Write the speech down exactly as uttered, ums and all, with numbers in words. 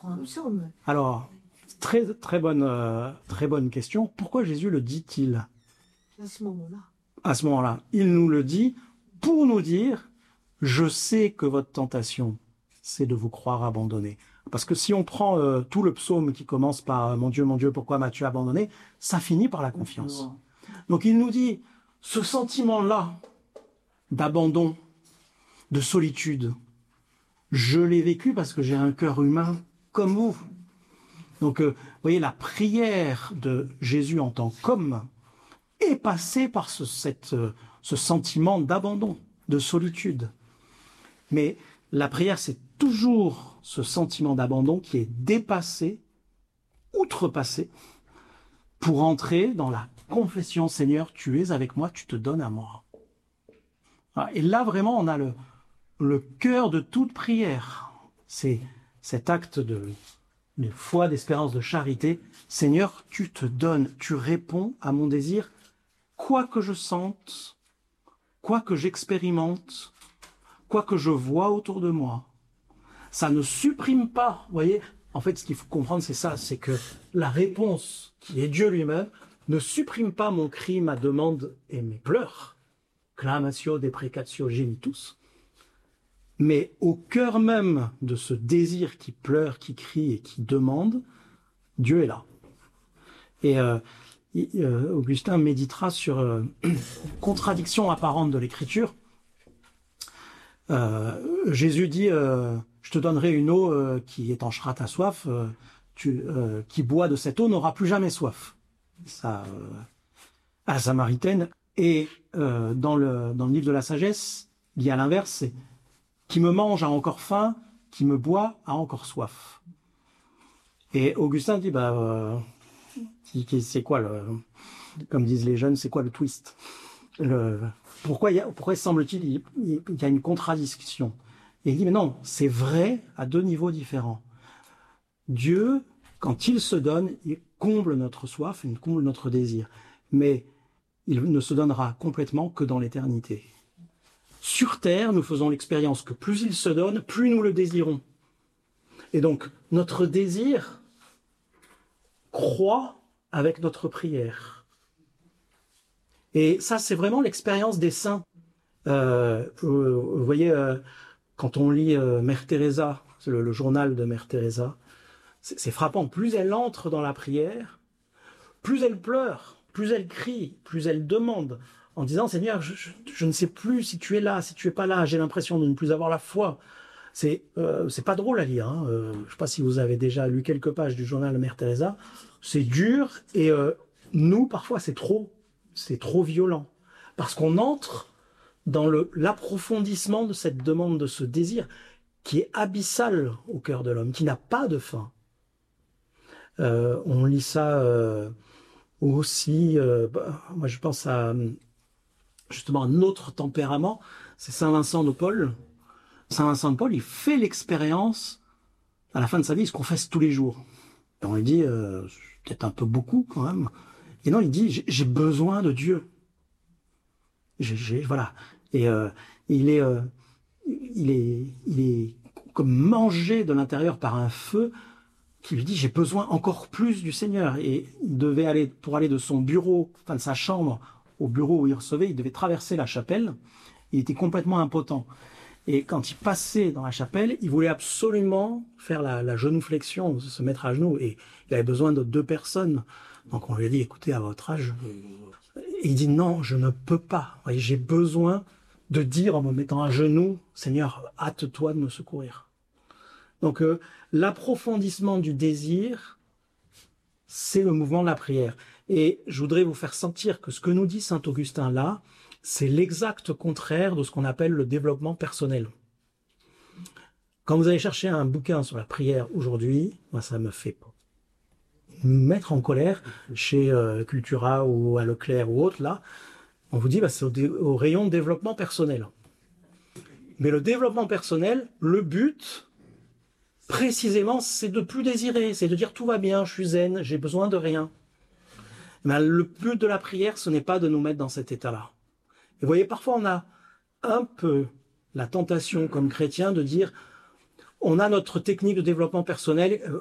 Un psaume. Alors, très, très bonne, euh, très bonne question. Pourquoi Jésus le dit-il À ce moment-là. à ce moment-là? Il nous le dit pour nous dire, je sais que votre tentation, c'est de vous croire abandonné. Parce que si on prend euh, tout le psaume qui commence par euh, Mon Dieu, mon Dieu, pourquoi m'as-tu abandonné? Ça finit par la confiance. Donc il nous dit, ce sentiment-là d'abandon, de solitude, je l'ai vécu parce que j'ai un cœur humain comme vous. Donc, euh, vous voyez, la prière de Jésus en tant qu'homme est passée par ce, cette, euh, ce sentiment d'abandon, de solitude. Mais la prière, c'est toujours ce sentiment d'abandon qui est dépassé, outrepassé, pour entrer dans la confession, Seigneur, tu es avec moi, tu te donnes à moi. Et là, vraiment, on a le, le cœur de toute prière. C'est cet acte de, de foi, d'espérance, de charité. Seigneur, tu te donnes, tu réponds à mon désir, quoi que je sente, quoi que j'expérimente, quoi que je vois autour de moi. Ça ne supprime pas, vous voyez. En fait, ce qu'il faut comprendre, c'est ça, c'est que la réponse, qui est Dieu lui-même, ne supprime pas mon cri, ma demande et mes pleurs. Clamatio deprecatio genitus. Mais au cœur même de ce désir qui pleure, qui crie et qui demande, Dieu est là. Et euh, euh, Augustin méditera sur euh, une contradiction apparente de l'Écriture. Euh, Jésus dit euh, « Je te donnerai une eau euh, qui étanchera ta soif, euh, tu, euh, qui boit de cette eau n'aura plus jamais soif. » Ça, euh, à la Samaritaine. Et euh, dans, le, dans le livre de la sagesse, il y a l'inverse, c'est « Qui me mange a encore faim, qui me boit a encore soif. » Et Augustin dit bah, euh, « C'est quoi le... Comme disent les jeunes, c'est quoi le twist le, pourquoi, il y a, pourquoi semble-t-il il, il y a une contradiction? Et il dit, mais non, c'est vrai à deux niveaux différents. Dieu, quand il se donne, il comble notre soif, il comble notre désir. Mais il ne se donnera complètement que dans l'éternité. Sur terre, nous faisons l'expérience que plus il se donne, plus nous le désirons. Et donc, notre désir croît avec notre prière. Et ça, c'est vraiment l'expérience des saints. Euh, vous, vous voyez, euh, quand on lit euh, Mère Teresa, le, le journal de Mère Teresa, c'est frappant. Plus elle entre dans la prière, plus elle pleure, plus elle crie, plus elle demande, en disant « Seigneur, je, je, je ne sais plus si tu es là, si tu es pas là, j'ai l'impression de ne plus avoir la foi. » C'est euh, c'est pas drôle à lire. Hein. Euh, je ne sais pas si vous avez déjà lu quelques pages du journal de Mère Teresa. C'est dur et euh, nous, parfois, c'est trop. C'est trop violent. Parce qu'on entre dans l'approfondissement de cette demande, de ce désir qui est abyssal au cœur de l'homme, qui n'a pas de fin. Euh, on lit ça euh, aussi, euh, bah, moi je pense à justement un autre tempérament, c'est Saint Vincent de Paul. Saint Vincent de Paul, il fait l'expérience, à la fin de sa vie, il se confesse tous les jours. Et on lui dit, euh, peut-être un peu beaucoup quand même, et non, il dit, j'ai besoin de Dieu. J'ai, voilà. Et euh, il est, euh, il est, il est comme mangé de l'intérieur par un feu qui lui dit j'ai besoin encore plus du Seigneur. Et il devait aller pour aller de son bureau, enfin de sa chambre au bureau où il recevait, il devait traverser la chapelle. Il était complètement impotent. Et quand il passait dans la chapelle, il voulait absolument faire la, la genuflexion, se mettre à genoux. Et il avait besoin de deux personnes. Donc on lui a dit écoutez, à votre âge. Et il dit non, je ne peux pas. J'ai besoin de dire en me mettant à genoux, Seigneur, hâte-toi de me secourir. Donc euh, l'approfondissement du désir, c'est le mouvement de la prière. Et je voudrais vous faire sentir que ce que nous dit saint Augustin là, c'est l'exact contraire de ce qu'on appelle le développement personnel. Quand vous allez chercher un bouquin sur la prière aujourd'hui, moi ça me fait mettre en colère chez euh, Cultura ou à Leclerc ou autre, là, on vous dit bah, c'est au, au rayon développement personnel. Mais le développement personnel, le but, précisément, c'est de plus désirer, c'est de dire tout va bien, je suis zen, j'ai besoin de rien. Mais le but de la prière, ce n'est pas de nous mettre dans cet état-là. Et vous voyez, parfois on a un peu la tentation comme chrétien de dire on a notre technique de développement personnel